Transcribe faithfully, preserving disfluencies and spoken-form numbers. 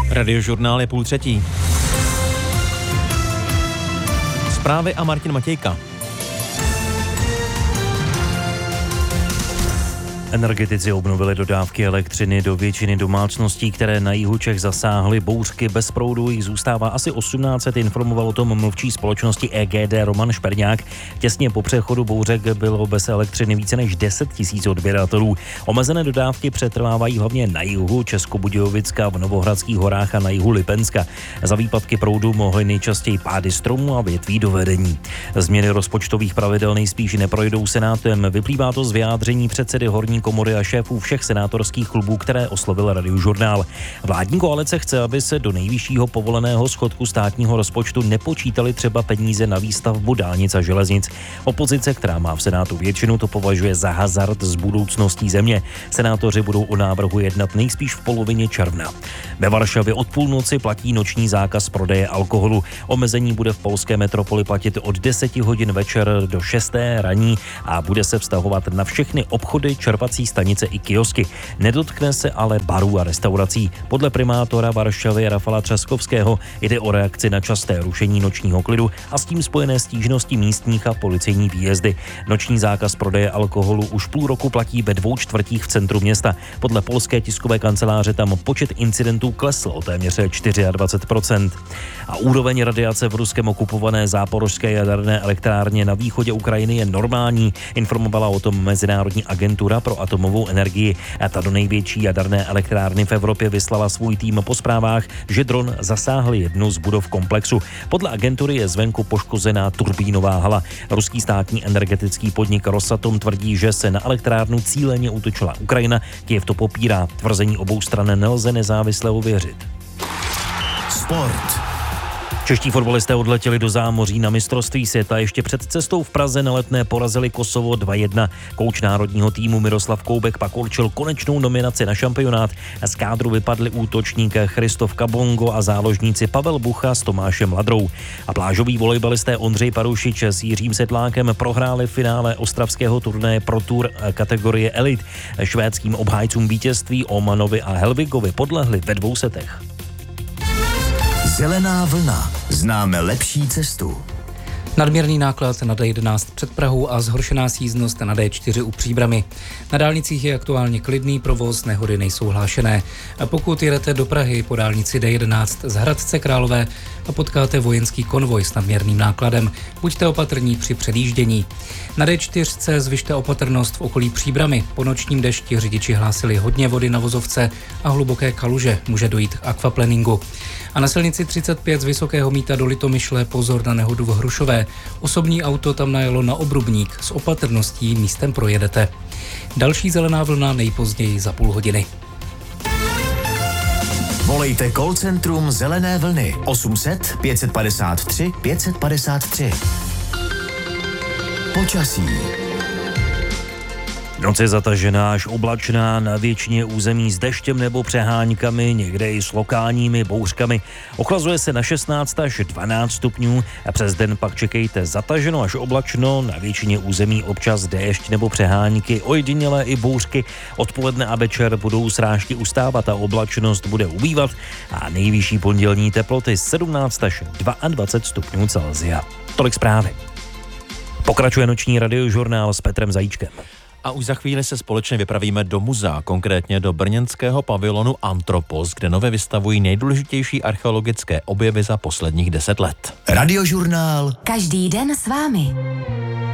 Radiožurnál je půl třetí. Zprávy a Martin Matějka. Energetici obnovili dodávky elektřiny do většiny domácností, které na jihu Čech zasáhly bouřky. Bez proudu jich zůstává asi osmnáct set, informoval o tom mluvčí společnosti E G D Roman Šperňák. Těsně po přechodu bouřek bylo bez elektřiny více než deset tisíc odběratelů. Omezené dodávky přetrvávají hlavně na jihu Českobudějovicka, v Novohradských horách a na jihu Lipenska. Za výpadky proudu mohly nejčastěji pády stromů a větví do vedení. Změny rozpočtových pravidel nejspíš neprojdou Senátem. Vyplývá to z vyjádření předsedy horní komory a šéfů všech senátorských klubů, které oslovil Radiožurnál. Vládní koalice chce, aby se do nejvyššího povoleného schodku státního rozpočtu nepočítali třeba peníze na výstavbu dálnic a železnic. Opozice, která má v Senátu většinu, to považuje za hazard s budoucností země. Senátoři budou o návrhu jednat nejspíš v polovině června. Ve Varšavě od půlnoci platí noční zákaz prodeje alkoholu. Omezení bude v polské metropoli platit od deseti hodin večer do šesté raní a bude se vztahovat na všechny obchody, čerpací stanice i kiosky. Nedotkne se ale barů a restaurací. Podle primátora Varšavy Rafala Třaskovského jde o reakci na časté rušení nočního klidu a s tím spojené stížnosti místních a policejní výjezdy. Noční zákaz prodeje alkoholu už půl roku platí ve dvou čtvrtích v centru města. Podle polské tiskové kanceláře tam počet incidentů klesl o téměř dvacet čtyři procent. A úroveň radiace v Ruskem okupované záporožské jaderné elektrárně na východě Ukrajiny je normální, informovala o tom Mezinárodní agentura pro atomovou energii. A ta do největší jaderné elektrárny v Evropě vyslala svůj tým po zprávách, že dron zasáhl jednu z budov komplexu. Podle agentury je zvenku poškozená turbínová hala. Ruský státní energetický podnik Rosatom tvrdí, že se na elektrárnu cíleně útočila Ukrajina. Kyjev to popírá. Tvrzení obou stran nelze nezávisle ověřit. Sport. Čeští fotbalisté odletěli do zámoří na mistrovství světa. Ještě před cestou v Praze na Letné porazili Kosovo dva jedna. Kouč národního týmu Miroslav Koubek pak určil konečnou nominaci na šampionát. Z kádru vypadli útočník Christof Kabongo a záložníci Pavel Bucha s Tomášem Ladrou. A plážoví volejbalisté Ondřej Parušič s Jiřím Sedlákem prohráli v finále ostravského turnaje Pro Tour kategorie Elite. Švédským obhájcům vítězství Omanovi a Helvigovi podlehli ve dvou setech. Zelená vlna. Známe lepší cestu. Nadměrný náklad na D jedenáct před Prahou a zhoršená sjízdnost na D čtyři u Příbrami. Na dálnicích je aktuálně klidný provoz, nehody nejsou hlášené. A pokud jedete do Prahy po dálnici D jedenáct z Hradce Králové a potkáte vojenský konvoj s nadměrným nákladem, buďte opatrní při předjíždění. Na D čtyři zvyšte opatrnost v okolí Příbrami. Po nočním dešti řidiči hlásili hodně vody na vozovce a hluboké kaluže, může dojít k akvaplaningu. A na silnici třicet pět z Vysokého Mýta do Litomyšle pozor na nehodu v Hrušové. Osobní auto tam najelo na obrubník, s opatrností místem projedete. Další zelená vlna nejpozději za půl hodiny. Volejte call centrum Zelené vlny osm set pět padesát tři pět padesát tři. Počasí. Noc je zatažená až oblačná, na většině území s deštěm nebo přeháňkami, někde i s lokálními bouřkami. Ochlazuje se na šestnáct až dvanáct stupňů a přes den pak čekejte zataženo až oblačno, na většině území občas déšť nebo přehánky, ojedinělé i bouřky. Odpoledne a večer budou srážky ustávat a oblačnost bude ubývat a nejvyšší pondělní teploty sedmnáct až dvacet dva stupňů Celsia. Tolik zprávy. Pokračuje noční radiožurnál s Petrem Zajíčkem. A už za chvíli se společně vypravíme do muzea, konkrétně do brněnského pavilonu Antropos, kde nově vystavují nejdůležitější archeologické objevy za posledních deset let. Radiožurnál. Každý den s vámi.